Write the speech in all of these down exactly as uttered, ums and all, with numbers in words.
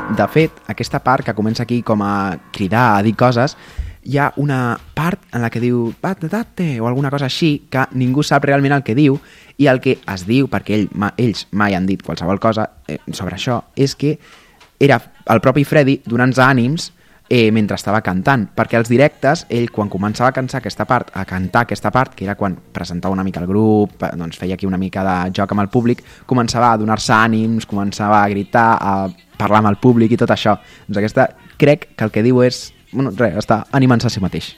de fet, aquesta part que comença aquí com a cridar, a dir coses, hi ha una part en la que diu "Batate" o alguna cosa així, que ningú sap realment el que diu, i el que es diu, perquè ell, ma, ells mai han dit qualsevol cosa eh, sobre això, és que era el propi Freddy donant-se ànims eh, mentre estava cantant, perquè als directes, ell quan començava a cantar aquesta part, a cantar aquesta part, que era quan presentava una mica el grup, doncs feia aquí una mica de joc amb el públic, començava a donar-se ànims, començava a gritar, a parlar amb el públic i tot això. Doncs aquesta, crec que el que diu és, bueno, res, està animant-se a si mateix.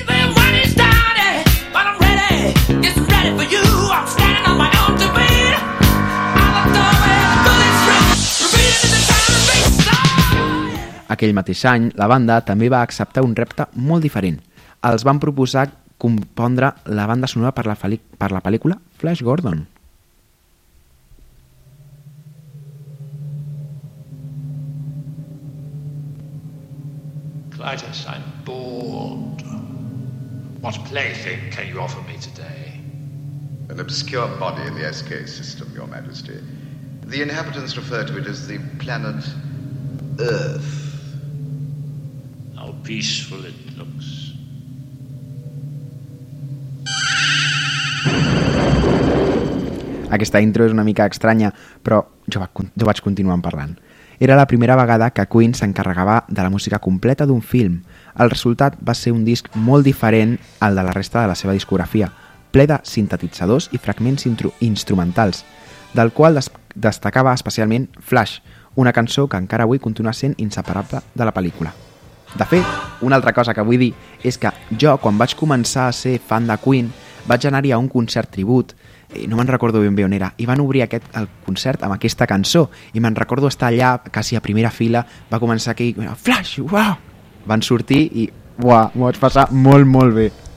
Aquell mateix any, la banda també va acceptar un repte molt diferent. Els van proposar compondre la banda sonora per la, per la pel·lícula Flash Gordon. Clytus, I'm bored. What plaything can you offer me today? An obscure body in the S K system, Your Majesty. The inhabitants refer to it as the planet Earth. How peaceful it looks. Aquesta intro és una mica estranya, però jo, va, jo vaig continuar parlant. Era la primera vegada que Queen s'encarregava de la música completa d'un film. El resultat va ser un disc molt diferent al de la resta de la seva discografia, ple de sintetitzadors i fragments instrumentals, del qual des destacava especialment Flash, una cançó que encara avui continua sent inseparable de la pel·lícula. De fet, una altra cosa que vull dir és que jo, quan vaig començar a ser fan de Queen, vaig anar-hi a un concert tribut, i no me'n recordo ben bé on era, i van obrir aquest, el concert amb aquesta cançó, i me'n recordo estar allà, quasi a primera fila, va començar aquí, Flash, uau! Van sortir i, uau, m'ho vaig passar molt, molt bé.